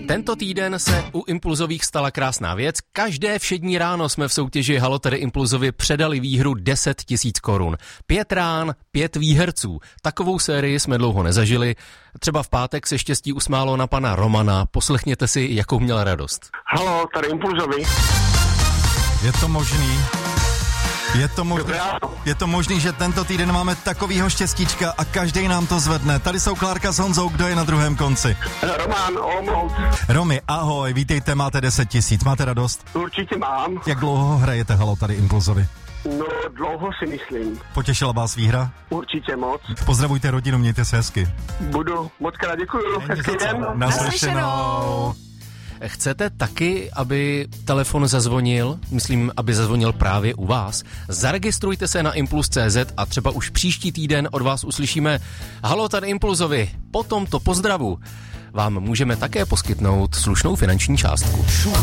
Tento týden se u Impulzových stala krásná věc. Každé všední ráno jsme v soutěži Halo tady Impulzovi předali výhru 10 000 korun. 5 rán, 5 výherců. Takovou sérii jsme dlouho nezažili. Třeba v pátek se štěstí usmálo na pana Romana. Poslechněte si, jakou měl radost. Halo, tady Impulzovi. Je to možný, že tento týden máme takovýho štěstíčka a každý nám to zvedne. Tady jsou Klárka s Honzou, kdo je na druhém konci? Roman, Olomouc. Romy, ahoj, vítejte, máte 10 000, máte radost? Určitě mám. Jak dlouho hrajete Halo tady Impulzovi? No, dlouho si myslím. Potěšila vás výhra? Určitě moc. Pozdravujte rodinu, mějte se hezky. Budu, moc krát děkuju. Hezký den. Naslyšenou. Chcete taky, aby telefon zazvonil? Myslím, aby zazvonil právě u vás. Zaregistrujte se na Impuls.cz a třeba už příští týden od vás uslyšíme Halo tady Impulzovi. Po tomto pozdravu vám můžeme také poskytnout slušnou finanční částku.